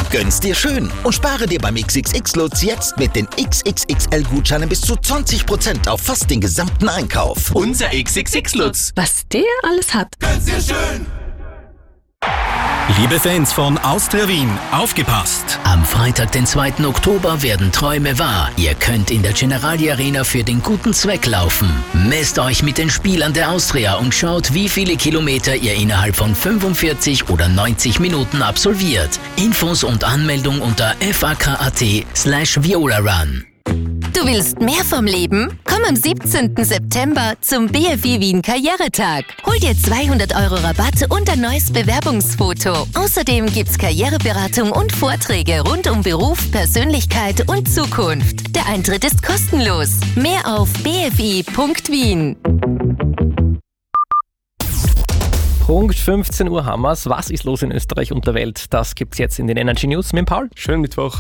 Gönn's dir schön und spare dir beim XXX-Lutz jetzt mit den XXXL-Gutscheinen bis zu 20% auf fast den gesamten Einkauf. Unser XXX-Lutz. Was der alles hat. Gönn's dir schön. Liebe Fans von Austria Wien, aufgepasst! Am Freitag, den 2. Oktober, werden Träume wahr. Ihr könnt in der Generali Arena für den guten Zweck laufen. Messt euch mit den Spielern der Austria und schaut, wie viele Kilometer ihr innerhalb von 45 oder 90 Minuten absolviert. Infos und Anmeldung unter fak.at/ViolaRun. Du willst mehr vom Leben? Komm am 17. September zum BFI Wien Karrieretag. Hol dir 200 € Rabatt und ein neues Bewerbungsfoto. Außerdem gibt's Karriereberatung und Vorträge rund um Beruf, Persönlichkeit und Zukunft. Der Eintritt ist kostenlos. Mehr auf bfi.wien. Punkt 15 Uhr haben wir's. Was ist los in Österreich und der Welt? Das gibt's jetzt in den Energy News mit dem Paul. Schönen Mittwoch.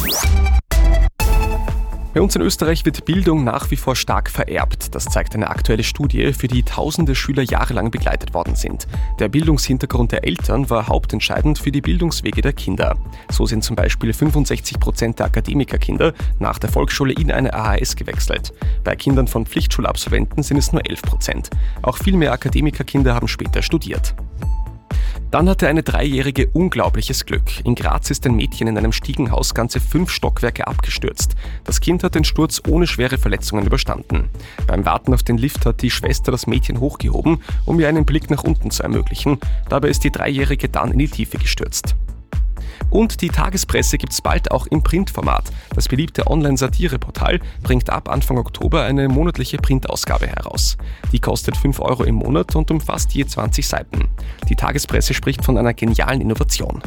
Bei uns in Österreich wird Bildung nach wie vor stark vererbt. Das zeigt eine aktuelle Studie, für die tausende Schüler jahrelang begleitet worden sind. Der Bildungshintergrund der Eltern war hauptentscheidend für die Bildungswege der Kinder. So sind zum Beispiel 65% der Akademikerkinder nach der Volksschule in eine AHS gewechselt. Bei Kindern von Pflichtschulabsolventen sind es nur 11%. Auch viel mehr Akademikerkinder haben später studiert. Dann hatte eine 3-Jährige unglaubliches Glück. In Graz ist ein Mädchen in einem Stiegenhaus ganze 5 Stockwerke abgestürzt. Das Kind hat den Sturz ohne schwere Verletzungen überstanden. Beim Warten auf den Lift hat die Schwester das Mädchen hochgehoben, um ihr einen Blick nach unten zu ermöglichen. Dabei ist die 3-Jährige dann in die Tiefe gestürzt. Und die Tagespresse gibt's bald auch im Printformat. Das beliebte Online-Satire-Portal bringt ab Anfang Oktober eine monatliche Printausgabe heraus. Die kostet 5 € im Monat und umfasst je 20 Seiten. Die Tagespresse spricht von einer genialen Innovation.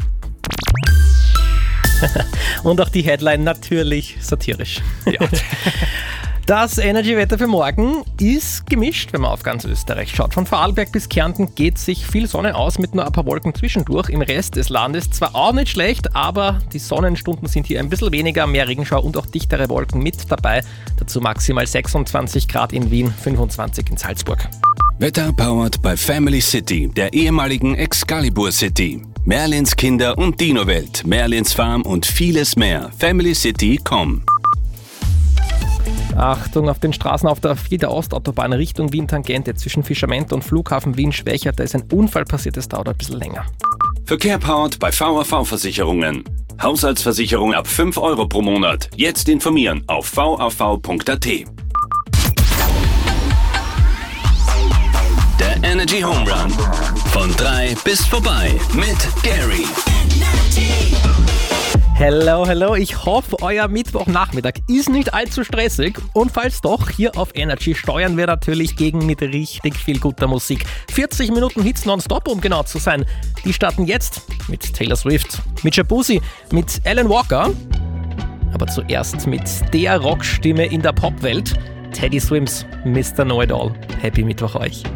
Und auch die Headline natürlich satirisch. Ja. Das Energy-Wetter für morgen ist gemischt, wenn man auf ganz Österreich schaut. Von Vorarlberg bis Kärnten geht sich viel Sonne aus mit nur ein paar Wolken zwischendurch. Im Rest des Landes zwar auch nicht schlecht, aber die Sonnenstunden sind hier ein bisschen weniger, mehr Regenschau und auch dichtere Wolken mit dabei. Dazu maximal 26 Grad in Wien, 25 in Salzburg. Wetter powered by Family City, der ehemaligen Excalibur City. Merlins Kinder- und Dino-Welt, Merlins Farm und vieles mehr. FamilyCity.com. Achtung, auf den Straßen auf der A4 der Ostautobahn Richtung Wien-Tangente zwischen Fischerment und Flughafen Wien-Schwächert. Da ist ein Unfall passiert, das dauert ein bisschen länger. Verkehr powered bei VAV-Versicherungen. Haushaltsversicherung ab 5 € pro Monat. Jetzt informieren auf vav.at. Der Energy Home Run. Von 3 bis vorbei mit Gary. Hello, ich hoffe, euer Mittwochnachmittag ist nicht allzu stressig und falls doch, hier auf Energy steuern wir natürlich gegen mit richtig viel guter Musik. 40 Minuten Hits nonstop, um genau zu sein. Die starten jetzt mit Taylor Swift, mit Shabuzi, mit Alan Walker, aber zuerst mit der Rockstimme in der Popwelt, Teddy Swims, Mr. Know-It-All. Happy Mittwoch euch.